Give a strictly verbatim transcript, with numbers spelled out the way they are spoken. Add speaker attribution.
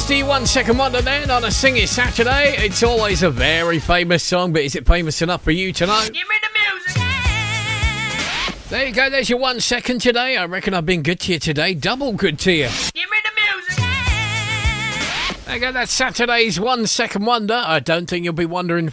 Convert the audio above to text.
Speaker 1: The One Second Wonder then on a Sing It Saturday. It's always a very famous song, but is it famous enough for you to know? Give me the music. There you go, there's your one second today. I reckon I've been good to you today, double good to you. Give me the music. There you go, that's Saturday's One Second Wonder. I don't think you'll be wondering